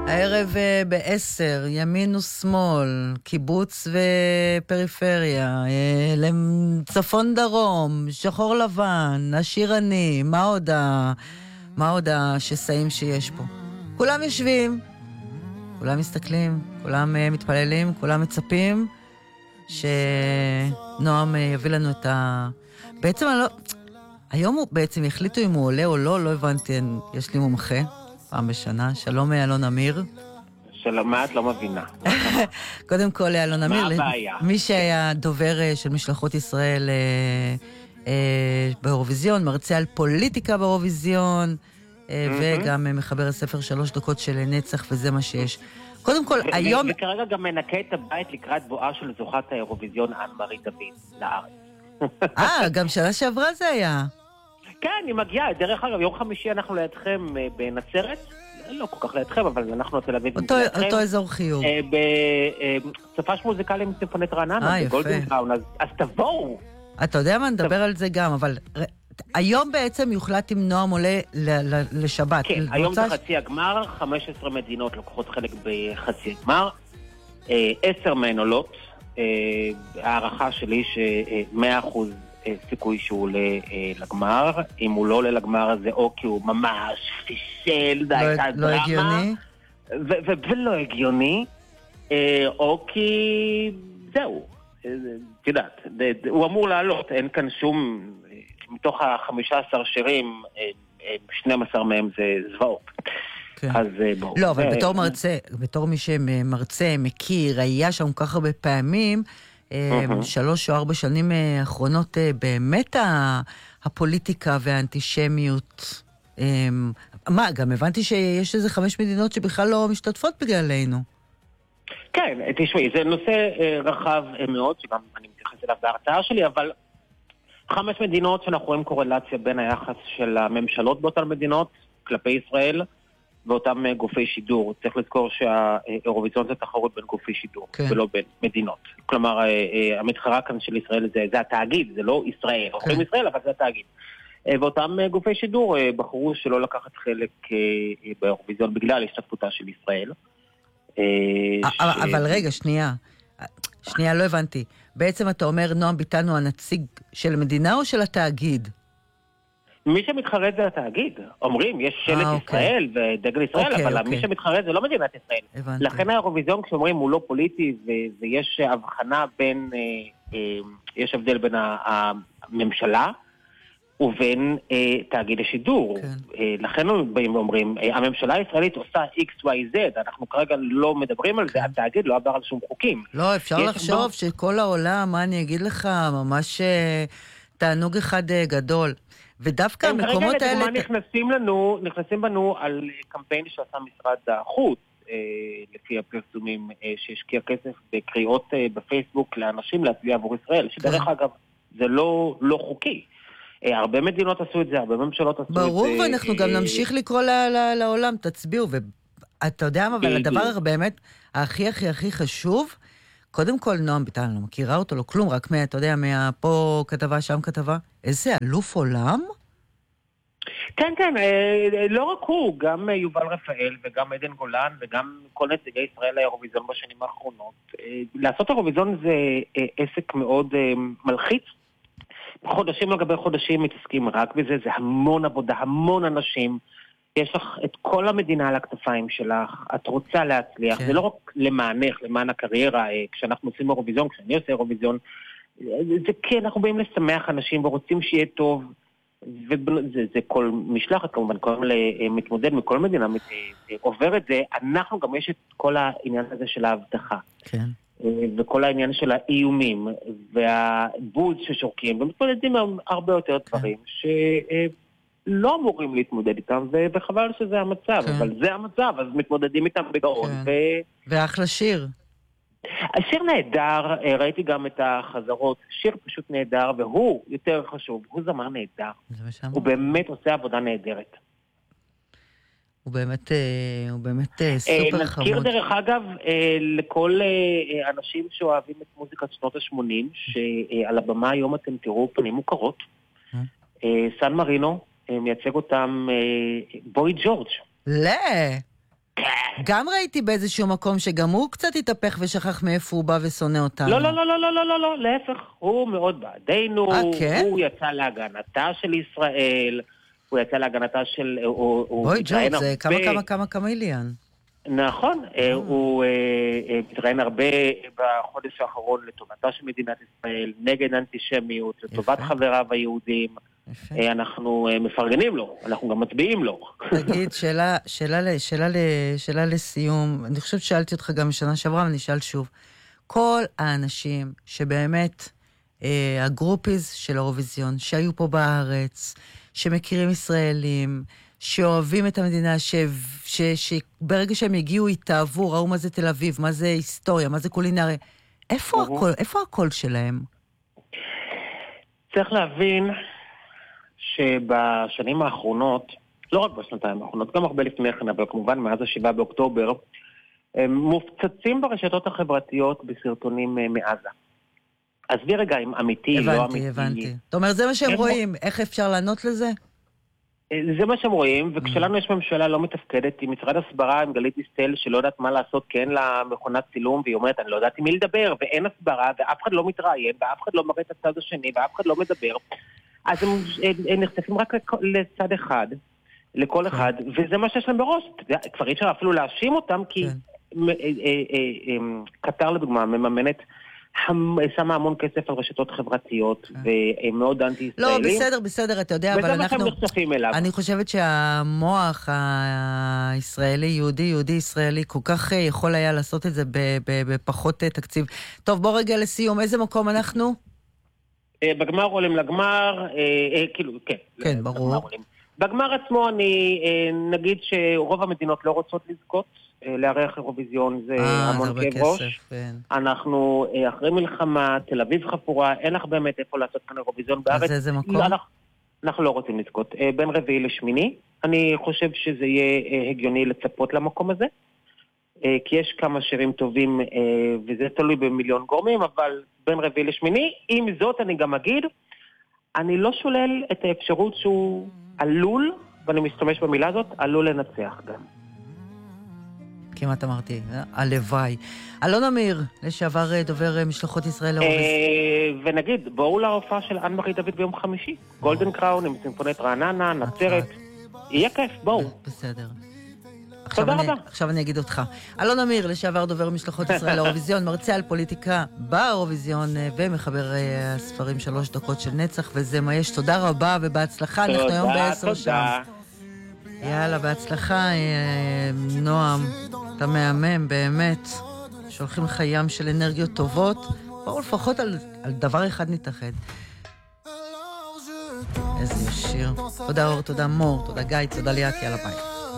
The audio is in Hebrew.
הערב ב-10, ימין ושמאל, קיבוץ ופריפריה, צפון דרום, שחור לבן, עשיר עני, מה עוד השסעים שיש פה? כולם יושבים, כולם מסתכלים, כולם מתפללים, כולם מצפים שנועם יביא לנו את בעצם היום הוא בעצם החליטו אם הוא עולה או לא, לא הבנתי, יש לי מומחה פעם בשנה. שלום אלון אמיר. שלום, מה את לא מבינה? קודם כל אלון אמיר, מה הבעיה? מי שהיה דובר של משלחות ישראל באירוויזיון, מרצה על פוליטיקה באירוויזיון, וגם מחבר הספר 3 דקות של נצח, וזה מה שיש. קודם כל, היום... וכרגע גם מנקה את הבית לקראת בואה של זוכת האירוויזיון אן-מארי דוד לארץ. גם שנה שעברה זה היה. כן, היא מגיעה. דרך אגב, יום חמישי אנחנו לידכם בנצרת. לא כל כך לידכם, אבל אנחנו תל אביב. אותו אזור חיור. בסופש מוזיקליים סימפונית רעננה, בגולדנטאון, אז תבואו. אתה יודע מה, נדבר על זה גם, אבל היום בעצם יוחלט אם נועם עולה לשבת. כן, היום זה חצי הגמר, 15 מדינות לוקחות חלק בחצי הגמר, 10 מהן עולות, הערכה שלי ש100% סיכוי שהוא עולה לגמר. אם הוא לא עולה לגמר הזה, או כי הוא ממש פישל, זה הייתה דרמה. לא הגיוני? ולא הגיוני, או כי זהו, תדעת, הוא אמור לעלות, אין כאן שום, מתוך ה-15 שירים, 12 מהם זה זוועות. אז בואו. לא, אבל בתור מי שמרצה, מכיר, היה שם כל כך הרבה פעמים, 3 או 4 שנים האחרונות, באמת הפוליטיקה והאנטישמיות, גם הבנתי שיש איזה 5 מדינות שבכלל לא משתתפות בגללנו. כן, תשמעי, זה נושא רחב מאוד, שגם אני מתייחס אליו בהרצאה שלי, אבל 5 מדינות שאנחנו רואים קורלציה בין היחס של הממשלות באותן מדינות כלפי ישראל, ואותם גופי שידור. צריך לזכור שהאירוויזיון זה תחרות בין גופי שידור, ולא בין מדינות. כלומר, המתחרה כאן של ישראל זה התאגיד, זה לא ישראל. אוכלים ישראל, אבל זה התאגיד. ואותם גופי שידור בחרו שלא לקחת חלק באירוויזיון בגלל השתתפותה של ישראל. אבל רגע, שנייה, לא הבנתי. בעצם אתה אומר, נועם ביטן הוא הנציג של המדינה או של התאגיד? מי שמתחרט זה התאגיד. אומרים, יש שלט ישראל ודגל ישראל, אבל מי שמתחרט זה לא מדינת ישראל. לכן האירוויזיון, כשאומרים, הוא לא פוליטי, ויש הבחנה בין, יש הבדל בין הממשלה, ובין תאגיד השידור. לכן באים ואומרים, הממשלה הישראלית עושה XYZ, אנחנו כרגע לא מדברים על זה, התאגיד לא עבר על שום חוקים. לא, אפשר לחשוב שכל העולם, מה אני אגיד לך, ממש תענוג אחד גדול. ודווקא המקומות האלה... נכנסים בנו על קמפיין שעשה משרד החוץ, לפי הפרסומים שהשקיע כסף בקריאות בפייסבוק לאנשים להצביע עבור ישראל, שדרך אגב זה לא חוקי. הרבה מדינות עשו את זה, הרבה ממשלות עשו את זה. ברור, ואנחנו גם נמשיך לקרוא לעולם, תצביעו, ואתה יודע מה, אבל הדבר באמת הכי חשוב, קודם כל נועם ביטן, אני לא מכירה אותו, לא כלום, רק אתה יודע, פה כתבה, שם כתבה, איזה אלוף עולם? כן, לא רק הוא, גם יובל רפאל וגם עדן גולן וגם כל נציגי ישראל לאירוויזיון בשנים האחרונות. לעשות אירוויזיון זה עסק מאוד מלחיץ, חודשים לגבי חודשים מתעסקים רק בזה, זה המון עבודה, המון אנשים, יש לך את כל המדינה על הכתפיים שלך, את רוצה להצליח, זה לא רק למענך, למען הקריירה, כשאנחנו עושים אירוויזיון, כשאני עושה אירוויזיון, זה כן, אנחנו באים לשמח אנשים ורוצים שיהיה טוב, וזה כל משלחת כמובן, כל מתמודד מכל מדינה עובר את זה, אנחנו גם יש את כל העניין הזה של ההבטחה. כן. וכל העניין של האיומים והבוז ששורקים, ומתמודדים הרבה יותר דברים שלא אמורים להתמודד איתם, וחבל שזה המצב, אבל זה המצב, אז מתמודדים איתם בגאון. ואחלה שיר. השיר נהדר, ראיתי גם את החזרות, שיר פשוט נהדר, והוא יותר חשוב, הוא זמר נהדר. הוא באמת עושה עבודה נהדרת. הוא באמת סופר חמוד. נזכיר דרך אגב לכל אנשים שאוהבים את מוזיקת שנות ה-80, שעל הבמה היום אתם תראו פנים מוכרות. סן מרינו מייצג אותם בוי ג'ורג'. לא. גם ראיתי באיזשהו מקום שגם הוא קצת התהפך ושכח מאיפה הוא בא ושונא אותנו. לא, להפך, הוא מאוד בעדינו, כן? הוא יצא להגנתה של ישראל, הוא יצא להגנתה של... בואי ג'ורג', זה כמה איליאן. נכון, הוא מתראיין הרבה בחודש האחרון לטובתה של מדינת ישראל, נגד אנטישמיות, לטובת חבריו היהודים. אנחנו מפרגנים לו, אנחנו גם מצביעים לו. תגיד, שאלה לסיום, אני חושבת שאלתי אותך גם בשנה שעברה, ואני אשאל שוב. כל האנשים שבאמת, הגרופיז של האירוויזיון, שהיו פה בארץ, שמכירים ישראלים, שאוהבים את המדינה, שברגע שהם הגיעו התאהבו, ראו מה זה תל אביב, מה זה היסטוריה, מה זה קולינריה. איפה הקול שלהם? צריך להבין שבשנים האחרונות, לא רק בשנתיים האחרונות, גם הרבה לפני כן, אבל כמובן מאז 7 באוקטובר, הם מופצצים ברשתות החברתיות בסרטונים מעזה. עזבי רגע אם אמיתי, לא אמיתי. הבנתי. זאת אומרת, זה מה שהם רואים, איך אפשר לענות לזה? זה מה שהם רואים, וכשלנו יש ממשלה לא מתפקדת, עם משרד הסברה, עם גלית דיסטל, שלא יודעת מה לעשות, כי אין לה מכונת צילום, והיא אומרת, אני לא יודעת עם מי לדבר, ואין הסברה, ואף אחד לא מתראיין, ואף אחד לא מראה את הצד השני, ואף אחד לא מדבר. אז הם נחשפים רק לצד אחד, לכל אחד, וזה מה שיש להם בראש. כבר אי אפשר אפילו להאשים אותם, כי קטר לדוגמה מממנת, שמה המון כסף על רשתות חברתיות, ומאוד אנטי-ישראלים. לא, בסדר, אתה יודע, אבל אנחנו... אני חושבת שהמוח הישראלי, יהודי-ישראלי, כל כך יכול היה לעשות את זה בפחות תקציב. טוב, בוא רגע לסיום, איזה מקום אנחנו? בגמר עולים לגמר, כאילו, כן. כן, ברור. בגמר עצמו אני נגיד שרוב המדינות לא רוצות לזכות, לארח אירוויזיון זה המון כאב ראש. אנחנו אחרי מלחמה, תל אביב חפורה, אין לך באמת איפה לעשות כאן אירוויזיון בארץ. אז איזה מקום? אנחנו לא רוצים לזכות. בין 4 ל-8, אני חושב שזה יהיה הגיוני לצפות למקום הזה, כי יש כמה שירים טובים, וזה תלוי במיליון גורמים, אבל בין 4 ל-8, עם זאת אני גם אגיד, אני לא שולל את האפשרות שהוא עלול, ואני משתמש במילה הזאת, עלול לנצח גם. כמעט אמרתי, הלוואי. אלון אמיר, לשעבר דובר משלחות ישראל לאירוויזיון. ונגיד, בואו להופעה של אן-מארי דוד ביום חמישי. גולדן קראון עם סימפונית רעננה, נצרת. יהיה כיף, בואו. בסדר. תודה רבה. עכשיו אני אגיד אותך. אלון אמיר, לשעבר דובר משלחות ישראל לאירוויזיון, מרצה על פוליטיקה באירוויזיון, ומחבר הספרים 3 דקות של נצח, וזה מה יש. תודה רבה ובהצלחה. אנחנו היום ב-10 שעה. יאללה, בהצלחה, נועם. אתה מהמם, באמת. שולחים לך ים של אנרגיות טובות. בואו לפחות על דבר אחד נתאחד. איזה שיר. תודה אור, תודה מור, תודה גיא, תודה ליאת, יאללה ביי.